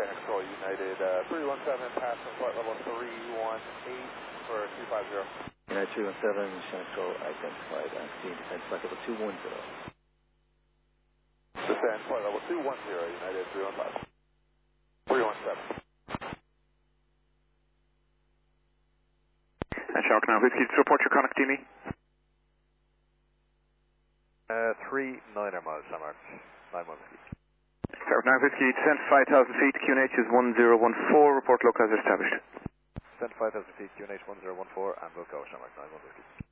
Santa Control United 317, passing flight level 318 for 250. United 317, Santa Control identified as being descent flight level 210. Descend flight level 210, United 315. 317. And Shark now, Whiskey, to report your contact to me. 39 miles, Samart. 9 miles. Shark now, Whiskey, descent 5,000 feet, QNH is 1014, report locals established. Descent 5,000 feet, QNH 1014, and we'll go, Samart. 9 miles.